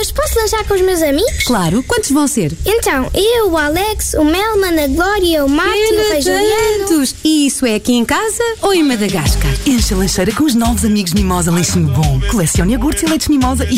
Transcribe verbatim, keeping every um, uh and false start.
Mas posso lanchar com os meus amigos? Claro, quantos vão ser? Então, eu, o Alex, o Melman, a Glória, o Marco e o Rei Juliano. Tantos! E isso é aqui em casa ou em Madagascar? Enche a lancheira com os novos amigos Mimosa Leite Bom. Colecione iogurtes e leites Mimosa e